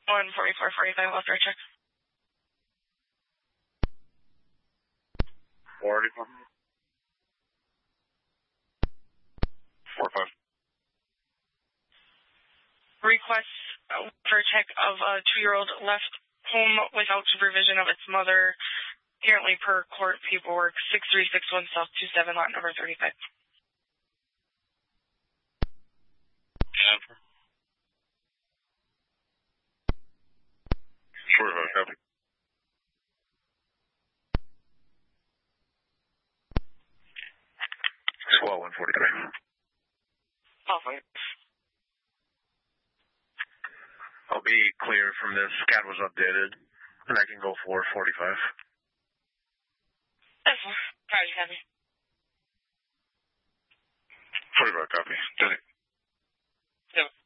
14445, welfare check. 45. Request for a check of a 2-year-old left home without supervision of its mother, apparently per court paperwork, 6361 South 27, lot number 35. Jennifer. 45, copy. Swell 143. Awesome. I'll be clear from this. CAD was updated, and I can go for 45. That's fine. Probably copy. 45, copy. Did it. Yep.